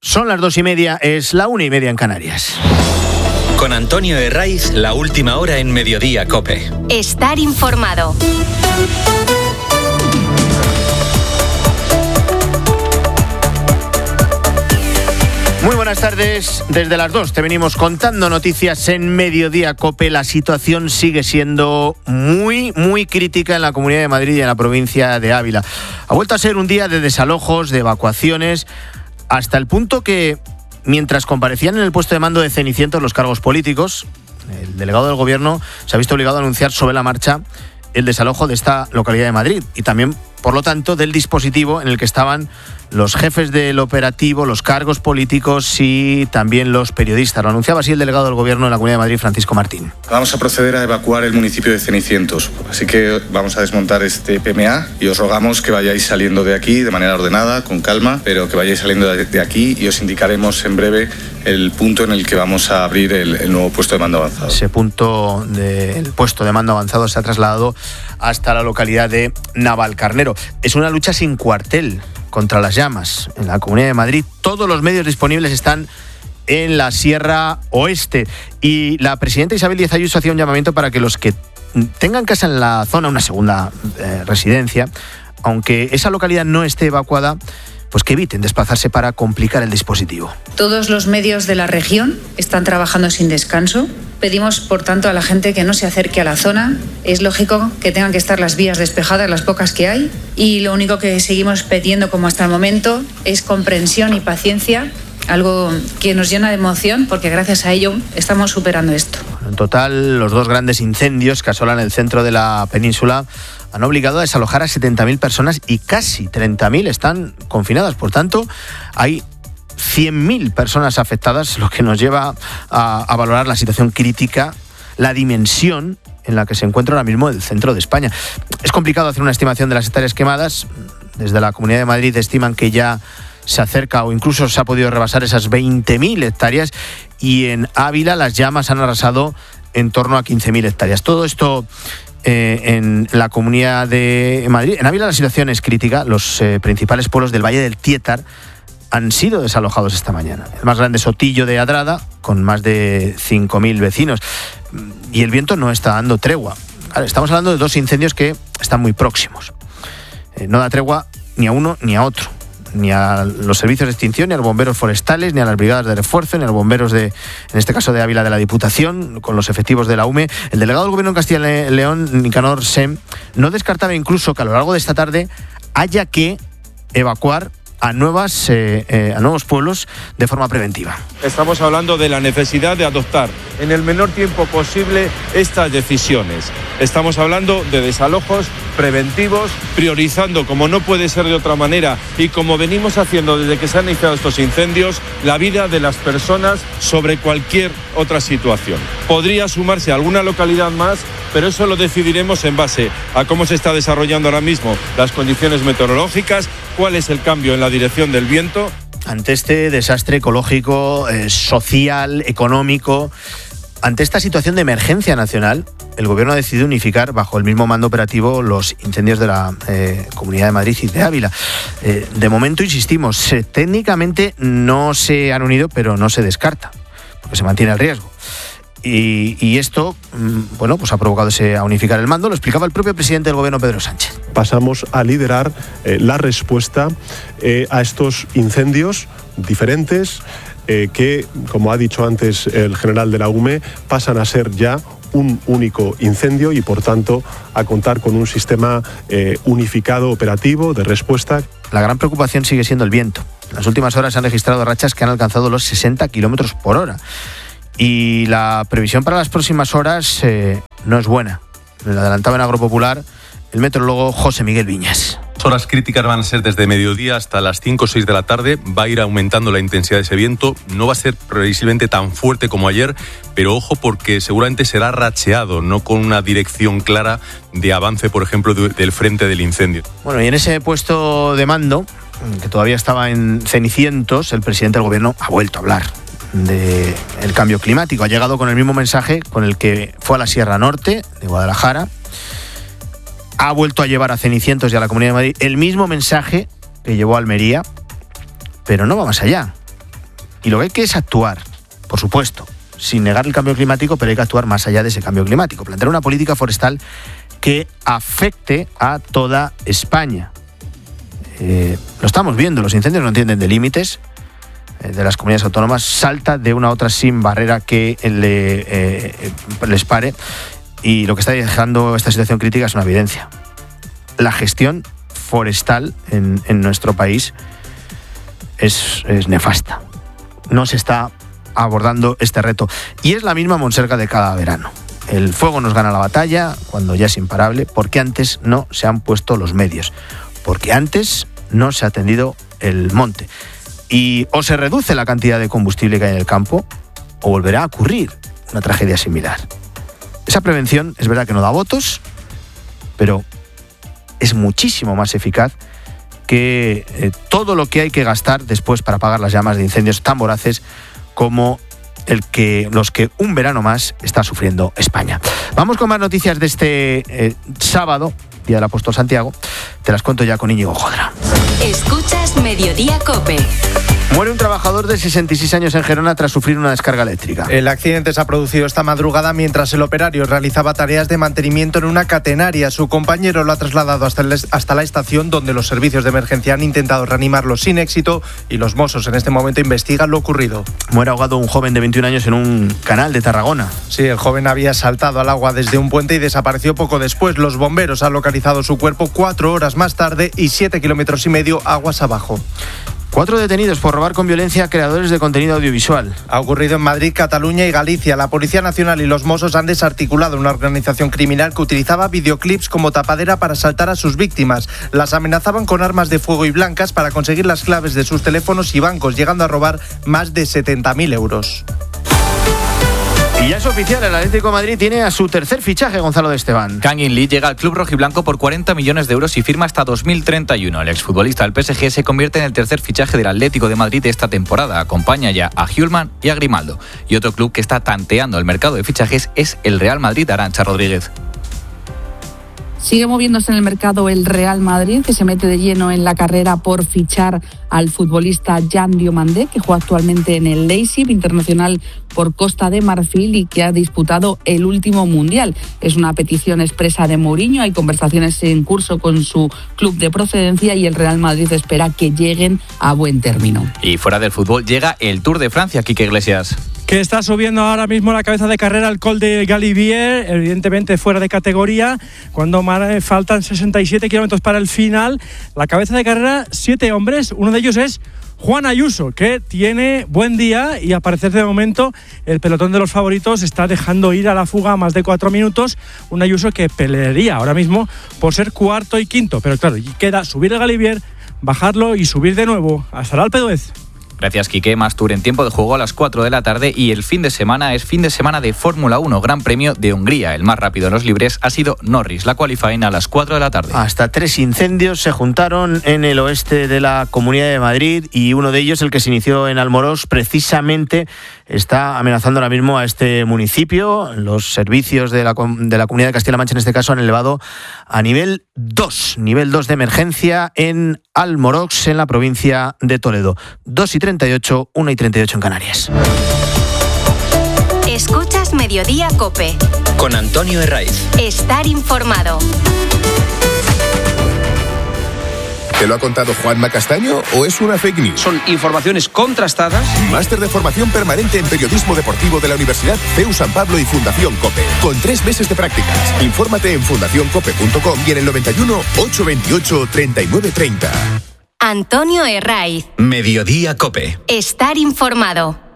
Son las 2:30, es la 1:30 en Canarias. Con Antonio Herraiz, la última hora en Mediodía COPE. Estar informado. Muy buenas tardes. Desde las 2 te venimos contando noticias en Mediodía COPE. La situación sigue siendo muy crítica en la Comunidad de Madrid y en la provincia de Ávila. Ha vuelto a ser un día de desalojos, de evacuaciones, hasta el punto que, mientras comparecían en el puesto de mando de Cenicientos los cargos políticos, el delegado del Gobierno se ha visto obligado a anunciar sobre la marcha el desalojo de esta localidad de Madrid y también, por lo tanto, del dispositivo en el que estaban los jefes del operativo, los cargos políticos y también los periodistas. Lo anunciaba así el delegado del Gobierno en la Comunidad de Madrid, Francisco Martín. Vamos a proceder a evacuar el municipio de Cenicientos, así que vamos a desmontar este PMA y os rogamos que vayáis saliendo de aquí de manera ordenada, con calma, pero que vayáis saliendo de aquí y os indicaremos en breve el punto en el que vamos a abrir el nuevo puesto de mando avanzado. Ese punto del puesto de mando avanzado se ha trasladado hasta la localidad de Navalcarnero. Es una lucha sin cuartel contra las llamas. En la Comunidad de Madrid todos los medios disponibles están en la Sierra Oeste y la presidenta Isabel Díaz Ayuso hacía un llamamiento para que los que tengan casa en la zona, una segunda residencia, aunque esa localidad no esté evacuada, pues que eviten desplazarse para complicar el dispositivo. Todos los medios de la región están trabajando sin descanso. Pedimos, por tanto, a la gente que no se acerque a la zona. Es lógico que tengan que estar las vías despejadas, las pocas que hay. Y lo único que seguimos pidiendo, como hasta el momento, es comprensión y paciencia. Algo que nos llena de emoción porque gracias a ello estamos superando esto. En total, los dos grandes incendios que asolan el centro de la península han obligado a desalojar a 70.000 personas y casi 30.000 están confinadas. Por tanto, hay 100.000 personas afectadas, lo que nos lleva a valorar la situación crítica, la dimensión en la que se encuentra ahora mismo el centro de España. Es complicado hacer una estimación de las hectáreas quemadas. Desde la Comunidad de Madrid estiman que ya se acerca o incluso se ha podido rebasar esas 20.000 hectáreas y en Ávila las llamas han arrasado en torno a 15.000 hectáreas. Todo esto en la Comunidad de Madrid. En Ávila la situación es crítica. Los principales pueblos del Valle del Tiétar han sido desalojados esta mañana. El más grande, Sotillo de Adrada, con más de 5.000 vecinos. Y el viento no está dando tregua. Estamos hablando de dos incendios que están muy próximos. No da tregua ni a uno ni a otro. Ni a los servicios de extinción, ni a los bomberos forestales, ni a las brigadas de refuerzo, ni a los bomberos en este caso de Ávila de la Diputación, con los efectivos de la UME. El delegado del Gobierno en Castilla y León, Nicanor Sem, no descartaba incluso que a lo largo de esta tarde haya que evacuar a nuevos pueblos de forma preventiva. Estamos hablando de la necesidad de adoptar en el menor tiempo posible estas decisiones. Estamos hablando de desalojos preventivos, priorizando, como no puede ser de otra manera, y como venimos haciendo desde que se han iniciado estos incendios, la vida de las personas sobre cualquier otra situación. Podría sumarse a alguna localidad más, pero eso lo decidiremos en base a cómo se está desarrollando ahora mismo las condiciones meteorológicas, cuál es el cambio en la dirección del viento. Ante este desastre ecológico, social, económico, ante esta situación de emergencia nacional, el Gobierno ha decidido unificar bajo el mismo mando operativo los incendios de la Comunidad de Madrid y de Ávila. De momento, insistimos, técnicamente no se han unido, pero no se descarta, porque se mantiene el riesgo. Y esto, pues ha provocado a unificar el mando. Lo explicaba el propio presidente del Gobierno, Pedro Sánchez. Pasamos a liderar la respuesta a estos incendios diferentes que, como ha dicho antes el general de la UME, pasan a ser ya un único incendio y, por tanto, a contar con un sistema unificado operativo de respuesta. La gran preocupación sigue siendo el viento. En las últimas horas se han registrado rachas que han alcanzado los 60 kilómetros por hora. Y la previsión para las próximas horas no es buena. Lo adelantaba en Agropopular el meteorólogo José Miguel Viñas. Las horas críticas van a ser desde mediodía hasta las 5 o 6 de la tarde. Va a ir aumentando la intensidad de ese viento. No va a ser previsiblemente tan fuerte como ayer, pero ojo porque seguramente será racheado, no con una dirección clara de avance, por ejemplo, del frente del incendio. Bueno, y en ese puesto de mando, que todavía estaba en Cenicientos, el presidente del Gobierno ha vuelto a hablar del cambio climático. Ha llegado con el mismo mensaje con el que fue a la Sierra Norte de Guadalajara. Ha vuelto a llevar a Cenicientos y a la Comunidad de Madrid el mismo mensaje que llevó a Almería, pero no va más allá. Y lo que hay que es actuar, por supuesto, sin negar el cambio climático, pero hay que actuar más allá de ese cambio climático. Plantear una política forestal que afecte a toda España. Lo estamos viendo, los incendios no entienden de límites de las comunidades autónomas, salta de una a otra sin barrera que les pare, y lo que está dejando esta situación crítica es una evidencia. La gestión forestal en nuestro país es nefasta. No se está abordando este reto. Y es la misma monserga de cada verano. El fuego nos gana la batalla cuando ya es imparable, porque antes no se han puesto los medios, porque antes no se ha atendido el monte. Y o se reduce la cantidad de combustible que hay en el campo, o volverá a ocurrir una tragedia similar. Esa prevención es verdad que no da votos, pero es muchísimo más eficaz que todo lo que hay que gastar después para apagar las llamas de incendios tan voraces como los que un verano más está sufriendo España. Vamos con más noticias de este sábado, Día del Apóstol Santiago. Te las cuento ya con Íñigo Jodra. Escuchas Mediodía COPE. Muere un trabajador de 66 años en Gerona tras sufrir una descarga eléctrica. El accidente se ha producido esta madrugada mientras el operario realizaba tareas de mantenimiento en una catenaria. Su compañero lo ha trasladado hasta la estación, donde los servicios de emergencia han intentado reanimarlo sin éxito, y los Mossos en este momento investigan lo ocurrido. Muere ahogado un joven de 21 años en un canal de Tarragona. Sí, el joven había saltado al agua desde un puente y desapareció poco después. Los bomberos han localizado su cuerpo 4 horas más tarde y 7,5 kilómetros aguas abajo. 4 detenidos por robar con violencia a creadores de contenido audiovisual. Ha ocurrido en Madrid, Cataluña y Galicia. La Policía Nacional y los Mossos han desarticulado una organización criminal que utilizaba videoclips como tapadera para asaltar a sus víctimas. Las amenazaban con armas de fuego y blancas para conseguir las claves de sus teléfonos y bancos, llegando a robar más de 70.000 euros. Y ya es oficial, el Atlético de Madrid tiene a su tercer fichaje, Gonzalo de Esteban. Kang In Lee llega al club rojiblanco por 40 millones de euros y firma hasta 2031. El exfutbolista del PSG se convierte en el tercer fichaje del Atlético de Madrid de esta temporada. Acompaña ya a Hjulman y a Grimaldo. Y otro club que está tanteando el mercado de fichajes es el Real Madrid. Arantxa Rodríguez. Sigue moviéndose en el mercado el Real Madrid, que se mete de lleno en la carrera por fichar al futbolista Jan Diomandé, que juega actualmente en el Leipzig, internacional por Costa de Marfil y que ha disputado el último Mundial. Es una petición expresa de Mourinho, hay conversaciones en curso con su club de procedencia y el Real Madrid espera que lleguen a buen término. Y fuera del fútbol llega el Tour de Francia, Quique Iglesias. Que está subiendo ahora mismo la cabeza de carrera el Col de Galibier, evidentemente fuera de categoría, cuando faltan 67 kilómetros para el final. La cabeza de carrera, 7 hombres, uno de ellos es Juan Ayuso, que tiene buen día y a parecer de momento el pelotón de los favoritos está dejando ir a la fuga a más de 4 minutos. Un Ayuso que pelearía ahora mismo por ser cuarto y quinto, pero claro, queda subir el Galibier, bajarlo y subir de nuevo hasta el Alpe d'Huez. Gracias, Quique. Más Tour en tiempo de juego a las 4 de la tarde y el fin de semana es fin de semana de Fórmula 1, Gran Premio de Hungría. El más rápido en los libres ha sido Norris. La qualifying a las 4 de la tarde. Hasta 3 incendios se juntaron en el oeste de la Comunidad de Madrid y uno de ellos, el que se inició en Almorós, precisamente está amenazando ahora mismo a este municipio. Los servicios de la Comunidad de Castilla-La Mancha, en este caso, han elevado a nivel 2 de emergencia en Almorós, en la provincia de Toledo. 2:38, 1:38 en Canarias. Escuchas Mediodía COPE. Con Antonio Herraiz. Estar informado. ¿Te lo ha contado Juanma Castaño o es una fake news? Son informaciones contrastadas. Máster de formación permanente en periodismo deportivo de la Universidad CEU San Pablo y Fundación COPE. Con 3 meses de prácticas. Infórmate en fundacioncope.com y en el 91 828 3930. Antonio Herraiz. Mediodía COPE. Estar informado.